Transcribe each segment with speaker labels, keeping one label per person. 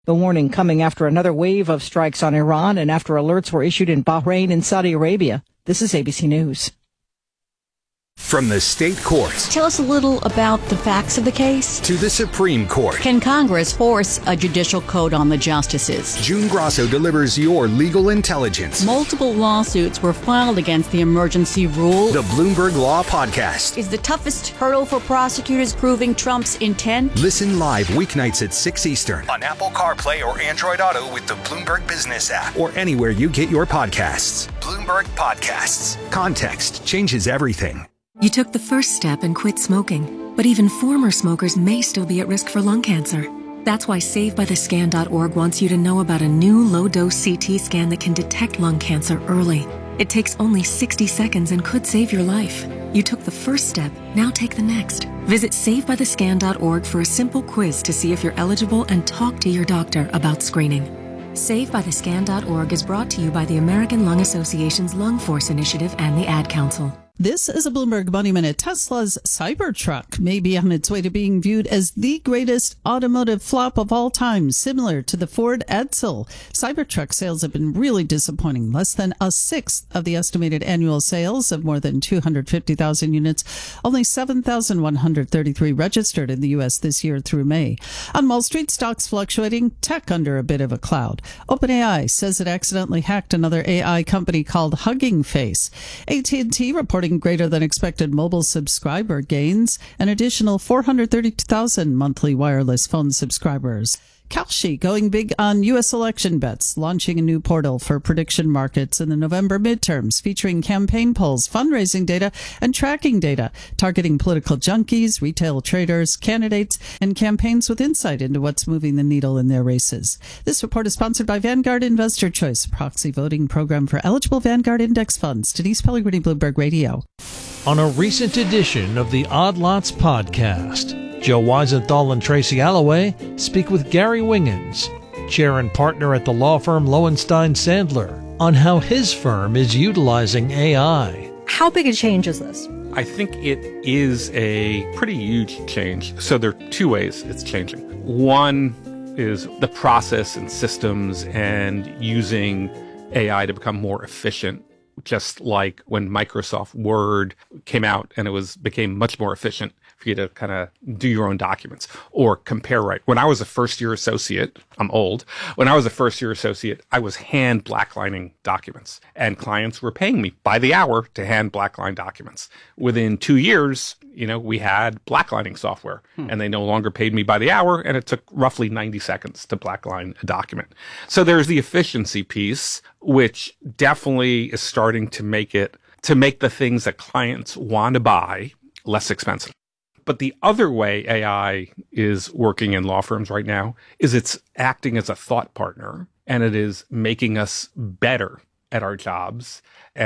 Speaker 1: The warning coming after another wave of strikes on Iran and after alerts were issued in Bahrain and Saudi Arabia. This is ABC News.
Speaker 2: From the state courts.
Speaker 3: Tell us a little about the facts of the case.
Speaker 2: To the Supreme Court.
Speaker 3: Can Congress force a judicial code on the justices?
Speaker 2: June Grasso delivers your legal intelligence.
Speaker 3: Multiple lawsuits were filed against the emergency rule.
Speaker 2: The Bloomberg Law Podcast.
Speaker 3: Is the toughest hurdle for prosecutors proving Trump's intent?
Speaker 2: Listen live weeknights at 6 Eastern on Apple CarPlay or Android Auto with the Bloomberg Business app or anywhere you get your podcasts. Bloomberg Podcasts. Context changes everything.
Speaker 4: You took the first step and quit smoking, but even former smokers may still be at risk for lung cancer. That's why SaveByTheScan.org wants you to know about a new low-dose CT scan that can detect lung cancer early. It takes only 60 seconds and could save your life. You took the first step, now take the next. Visit SaveByTheScan.org for a simple quiz to see if you're eligible and talk to your doctor about screening. SaveByTheScan.org is brought to you by the American Lung Association's Lung Force Initiative and the Ad Council.
Speaker 5: This is a Bloomberg Money Minute. Tesla's Cybertruck may be on its way to being viewed as the greatest automotive flop of all time, similar to the Ford Edsel. Cybertruck sales have been really disappointing. Less than a sixth of the estimated annual sales of more than 250,000 units. Only 7,133 registered in the U.S. this year through May. On Wall Street, stocks fluctuating, tech under a bit of a cloud. OpenAI says it accidentally hacked another AI company called Hugging Face. AT&T reporting greater than expected mobile subscriber gains, an additional 432,000 monthly wireless phone subscribers. Kalshi going big on U.S. election bets, launching a new portal for prediction markets in the November midterms, featuring campaign polls, fundraising data, and tracking data, targeting political junkies, retail traders, candidates, and campaigns with insight into what's moving the needle in their races. This report is sponsored by Vanguard Investor Choice, proxy voting program for eligible Vanguard index funds. Denise Pellegrini, Bloomberg Radio.
Speaker 6: On a recent edition of the Odd Lots podcast, Joe Weisenthal and Tracy Alloway speak with Gary Wingens, chair and partner at the law firm Lowenstein Sandler, on how his firm is utilizing AI.
Speaker 7: How big a change is this?
Speaker 8: I think it is a pretty huge change. So there are two ways it's changing. One is the process and systems and using AI to become more efficient. Just like when Microsoft Word came out and became much more efficient for you to kind of do your own documents or compare right. When I was a first-year associate, I'm old. When I was a first-year associate, I was hand blacklining documents, and clients were paying me by the hour to hand blackline documents. Within 2 years, we had blacklining software, and they no longer paid me by the hour, and it took roughly 90 seconds to blackline a document. So there's the efficiency piece, which definitely is starting to make the things that clients want to buy less expensive. But the other way AI is working in law firms right now is it's acting as a thought partner, and it is making us better at our jobs,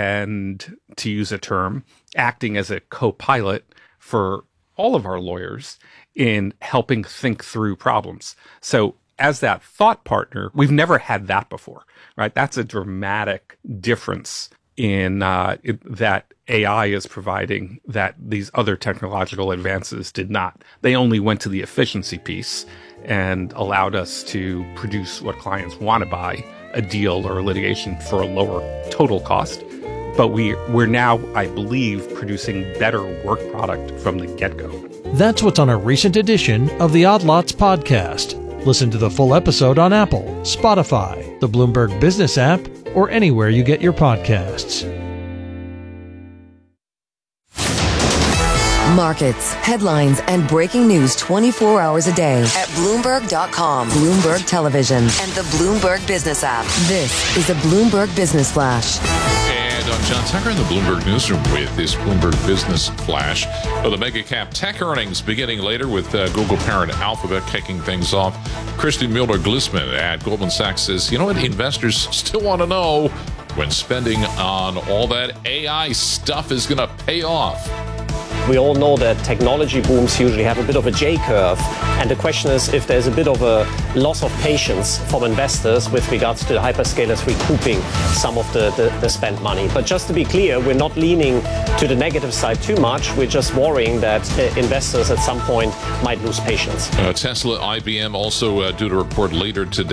Speaker 8: and to use a term, acting as a co-pilot for all of our lawyers in helping think through problems. So as that thought partner, we've never had that before, right? That's a dramatic difference in that AI is providing that these other technological advances did not. They only went to the efficiency piece and allowed us to produce what clients want to buy, a deal or a litigation for a lower total cost. But we're now, I believe, producing better work product from the get-go.
Speaker 6: That's what's on a recent edition of the Odd Lots podcast. Listen to the full episode on Apple, Spotify, the Bloomberg Business app, or anywhere you get your podcasts.
Speaker 9: Markets, headlines, and breaking news 24 hours a day at Bloomberg.com, Bloomberg Television, and the Bloomberg Business app. This is the Bloomberg Business Flash.
Speaker 10: And I'm John Tucker in the Bloomberg Newsroom with this Bloomberg Business Flash. Well, the mega cap tech earnings beginning later with Google parent Alphabet kicking things off. Christy Mueller-Glisman at Goldman Sachs says, you know what, investors still want to know when spending on all that AI stuff is going to pay off.
Speaker 7: We all know that technology booms usually have a bit of a J-curve, and the question is if there's a bit of a loss of patience from investors with regards to the hyperscalers recouping some of the spent money. But just to be clear, we're not leaning to the negative side too much. We're just worrying that investors at some point might lose patience.
Speaker 10: Tesla, IBM also due to report later today.